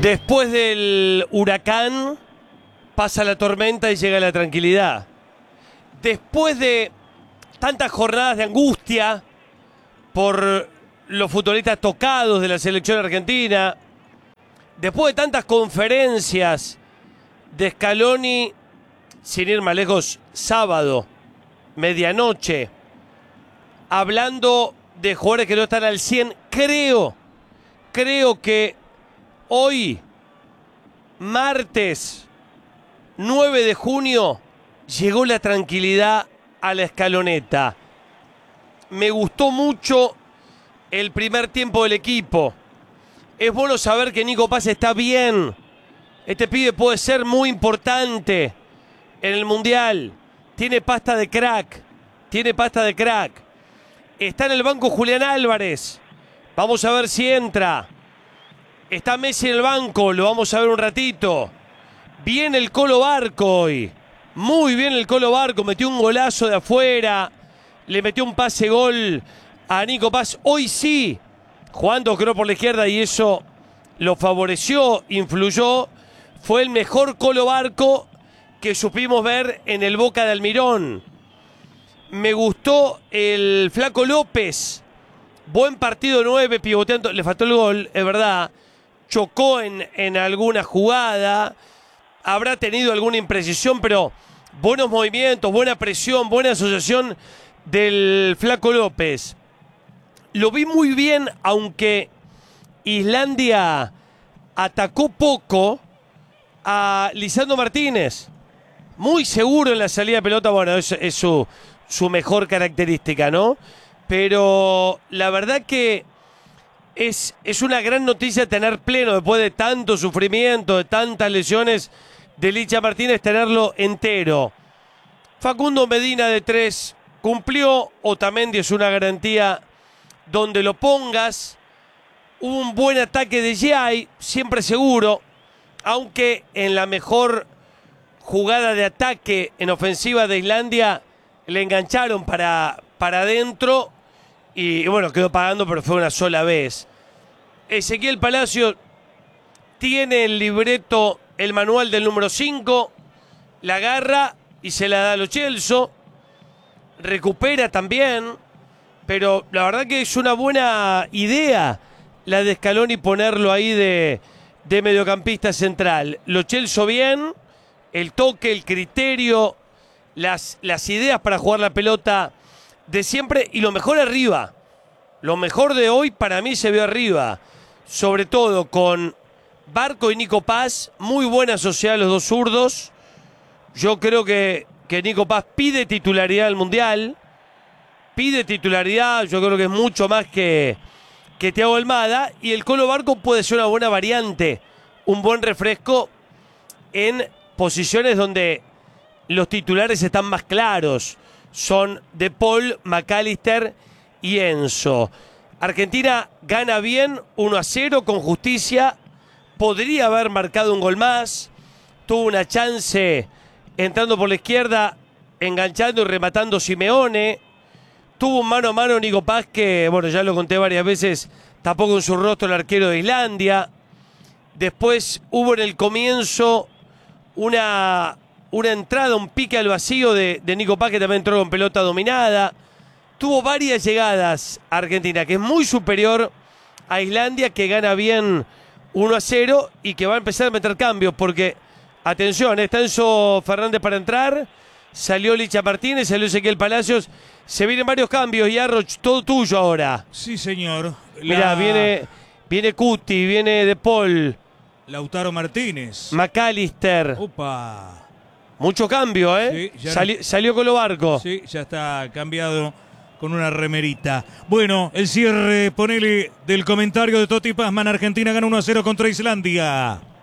Después del huracán pasa la tormenta y llega la tranquilidad. Después de tantas jornadas de angustia por los futbolistas tocados de la selección argentina, después de tantas conferencias de Scaloni, sin ir más lejos, sábado, medianoche, hablando de jugadores que no están al 100, creo que hoy, martes 9 de junio, llegó la tranquilidad a la escaloneta. Me gustó mucho el primer tiempo del equipo. Es bueno saber que Nico Paz está bien. Este pibe puede ser muy importante en el Mundial. Tiene pasta de crack. Está en el banco Julián Álvarez. Vamos a ver si entra. Está Messi en el banco, lo vamos a ver un ratito. Viene el Colo Barco hoy. Muy bien el Colo Barco, metió un golazo de afuera. Le metió un pase gol a Nico Paz. Hoy sí, jugando creo por la izquierda y eso lo favoreció, influyó. Fue el mejor Colo Barco que supimos ver en el Boca de Almirón. Me gustó el Flaco López. Buen partido 9, pivoteando. Le faltó el gol, es verdad. Chocó en alguna jugada. Habrá tenido alguna imprecisión, pero buenos movimientos, buena presión, buena asociación del Flaco López. Lo vi muy bien, aunque Islandia atacó poco a Lisandro Martínez. Muy seguro en la salida de pelota. Bueno, es su mejor característica, ¿no? Pero la verdad que es una gran noticia tener pleno, después de tanto sufrimiento, de tantas lesiones, de Licha Martínez, tenerlo entero. Facundo Medina de 3 cumplió. Otamendi es una garantía donde lo pongas. Hubo un buen ataque de Giai, siempre seguro, aunque en la mejor jugada de ataque en ofensiva de Islandia le engancharon para adentro y bueno, quedó pagando, pero fue una sola vez. Ezequiel Palacio tiene el libreto, el manual del número 5, la agarra y se la da a Lo Celso, recupera también, pero la verdad que es una buena idea la de Scaloni ponerlo ahí de mediocampista central. Lo Celso bien, el toque, el criterio, las ideas para jugar la pelota de siempre y lo mejor arriba. Lo mejor de hoy para mí se vio arriba, sobre todo con Barco y Nico Paz, muy buena sociedad los dos zurdos. Yo creo que Nico Paz pide titularidad al Mundial, yo creo que es mucho más que Thiago Almada, y el Colo Barco puede ser una buena variante, un buen refresco en posiciones donde los titulares están más claros. Son De Paul, McAllister y Enzo. Argentina gana bien, 1-0 con justicia. Podría haber marcado un gol más. Tuvo una chance entrando por la izquierda, enganchando y rematando Simeone. Tuvo un mano a mano Nico Paz que, bueno, ya lo conté varias veces, tapó con su rostro el arquero de Islandia. Después hubo en el comienzo una entrada, un pique al vacío de Nico Paz, que también entró con pelota dominada. Tuvo varias llegadas Argentina, que es muy superior a Islandia, que gana bien 1-0 y que va a empezar a meter cambios, porque, atención, está Enzo Fernández para entrar, salió Licha Martínez, salió Ezequiel Palacios, se vienen varios cambios, y Arroch, todo tuyo ahora. Sí, señor. Mirá, viene Cuti, viene De Paul, Lautaro Martínez, McAllister. Opa. Mucho cambio, ¿eh? Sí, salió Colo Barco. Sí, ya está cambiado con una remerita. Bueno, el cierre, ponele, del comentario de Toti Pazman. Argentina gana 1-0 contra Islandia.